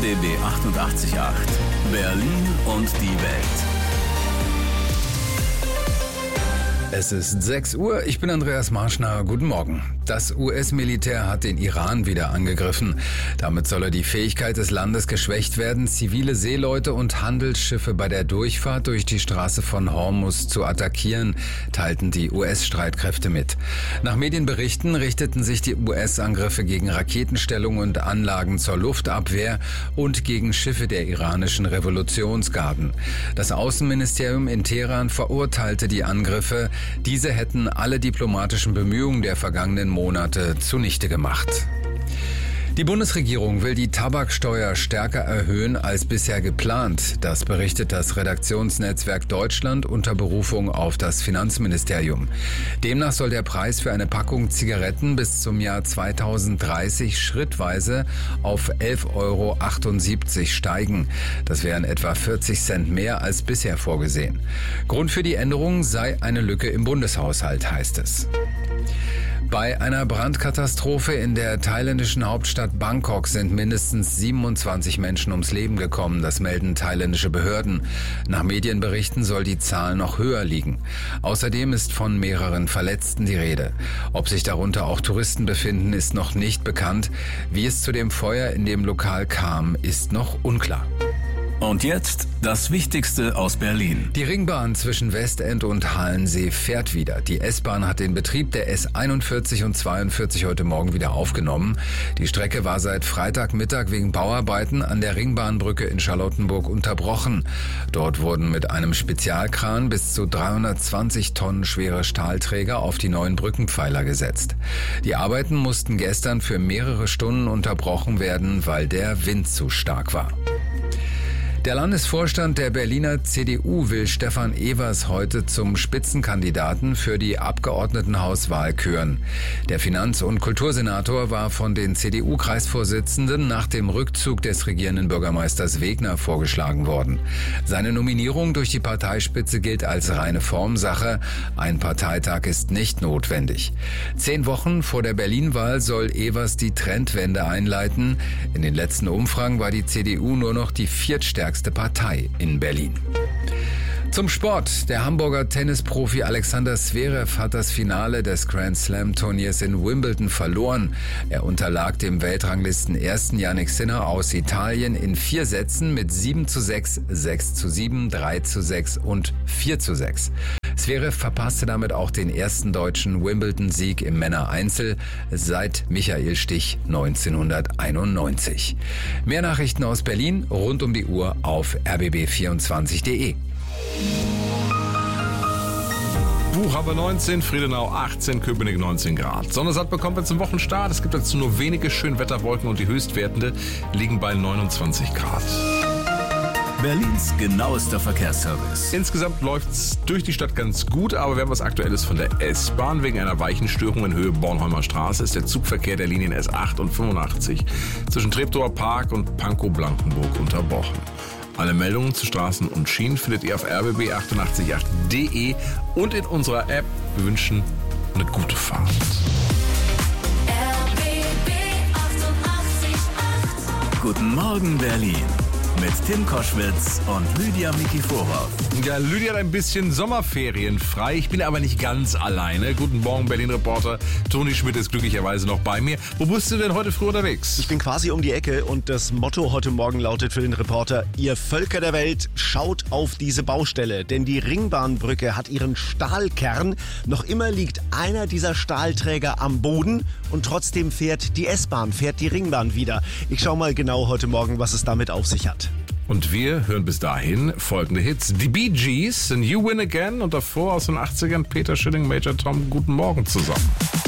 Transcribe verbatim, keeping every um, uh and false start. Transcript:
D B achtundachtzig Komma acht. Berlin und die Welt. Es ist sechs Uhr, ich bin Andreas Marschner, guten Morgen. Das U S-Militär hat den Iran wieder angegriffen. Damit soll die Fähigkeit des Landes geschwächt werden, zivile Seeleute und Handelsschiffe bei der Durchfahrt durch die Straße von Hormuz zu attackieren, teilten die U S-Streitkräfte mit. Nach Medienberichten richteten sich die U S-Angriffe gegen Raketenstellungen und Anlagen zur Luftabwehr und gegen Schiffe der iranischen Revolutionsgarden. Das Außenministerium in Teheran verurteilte die Angriffe. Diese hätten alle diplomatischen Bemühungen der vergangenen Monate zunichte gemacht. Die Bundesregierung will die Tabaksteuer stärker erhöhen als bisher geplant. Das berichtet das Redaktionsnetzwerk Deutschland unter Berufung auf das Finanzministerium. Demnach soll der Preis für eine Packung Zigaretten bis zum Jahr zweitausenddreißig schrittweise auf elf Euro achtundsiebzig steigen. Das wären etwa vierzig Cent mehr als bisher vorgesehen. Grund für die Änderung sei eine Lücke im Bundeshaushalt, heißt es. Bei einer Brandkatastrophe in der thailändischen Hauptstadt Bangkok sind mindestens siebenundzwanzig Menschen ums Leben gekommen, das melden thailändische Behörden. Nach Medienberichten soll die Zahl noch höher liegen. Außerdem ist von mehreren Verletzten die Rede. Ob sich darunter auch Touristen befinden, ist noch nicht bekannt. Wie es zu dem Feuer in dem Lokal kam, ist noch unklar. Und jetzt das Wichtigste aus Berlin. Die Ringbahn zwischen Westend und Halensee fährt wieder. Die S-Bahn hat den Betrieb der S einundvierzig und zweiundvierzig heute Morgen wieder aufgenommen. Die Strecke war seit Freitagmittag wegen Bauarbeiten an der Ringbahnbrücke in Charlottenburg unterbrochen. Dort wurden mit einem Spezialkran bis zu dreihundertzwanzig Tonnen schwere Stahlträger auf die neuen Brückenpfeiler gesetzt. Die Arbeiten mussten gestern für mehrere Stunden unterbrochen werden, weil der Wind zu stark war. Der Landesvorstand der Berliner C D U will Stefan Evers heute zum Spitzenkandidaten für die Abgeordnetenhauswahl küren. Der Finanz- und Kultursenator war von den C D U-Kreisvorsitzenden nach dem Rückzug des regierenden Bürgermeisters Wegner vorgeschlagen worden. Seine Nominierung durch die Parteispitze gilt als reine Formsache. Ein Parteitag ist nicht notwendig. Zehn Wochen vor der Berlin-Wahl soll Evers die Trendwende einleiten. In den letzten Umfragen war die C D U nur noch die viertstärkste Partei in Berlin. Zum Sport. Der Hamburger Tennisprofi Alexander Zverev hat das Finale des Grand Slam Turniers in Wimbledon verloren. Er unterlag dem Weltranglisten ersten Jannik Sinner aus Italien in vier Sätzen mit sieben zu sechs, sechs zu sieben, drei zu sechs und vier zu sechs. Zverev verpasste damit auch den ersten deutschen Wimbledon-Sieg im Männereinzel seit Michael Stich neunzehnhunderteinundneunzig. Mehr Nachrichten aus Berlin rund um die Uhr auf r b b vierundzwanzig punkt de. Buchhaber neunzehn, Friedenau achtzehn, Köpenick neunzehn Grad. Sonnesatt bekommen wir zum Wochenstart. Es gibt dazu nur wenige Schönwetterwolken und die Höchstwerte liegen bei neunundzwanzig Grad. Berlins genauester Verkehrsservice. Insgesamt läuft's durch die Stadt ganz gut, aber wir haben was Aktuelles von der S-Bahn. Wegen einer Weichenstörung in Höhe Bornholmer Straße ist der Zugverkehr der Linien S acht und fünfundachtzig zwischen Treptower Park und Pankow-Blankenburg unterbrochen. Alle Meldungen zu Straßen und Schienen findet ihr auf r b b achtundachtzig punkt acht punkt de und in unserer App. Wir wünschen eine gute Fahrt. R B B achtundachtzig Komma acht. Guten Morgen, Berlin. Mit Tim Koschwitz und Lydia Mikiforov. Ja, Lydia hat ein bisschen Sommerferien frei. Ich bin aber nicht ganz alleine. Guten Morgen, Berlin-Reporter. Toni Schmidt ist glücklicherweise noch bei mir. Wo bist du denn heute früh unterwegs? Ich bin quasi um die Ecke und das Motto heute Morgen lautet für den Reporter: Ihr Völker der Welt, schaut auf diese Baustelle, denn die Ringbahnbrücke hat ihren Stahlkern. Noch immer liegt einer dieser Stahlträger am Boden und trotzdem fährt die S-Bahn, fährt die Ringbahn wieder. Ich schau mal genau heute Morgen, was es damit auf sich hat. Und wir hören bis dahin folgende Hits. Die Bee Gees, You Win Again und davor aus den achtzigern Peter Schilling, Major Tom. Guten Morgen zusammen.